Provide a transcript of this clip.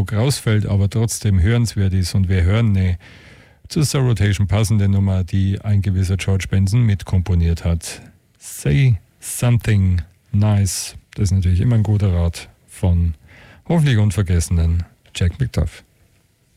Stück rausfällt, aber trotzdem hörenswert ist. Und wir hören eine zur Soul Rotation passende Nummer, die ein gewisser George Benson mitkomponiert hat. Say Something Nice. Das ist natürlich immer ein guter Rat von hoffentlich unvergessenen Jack McDuff.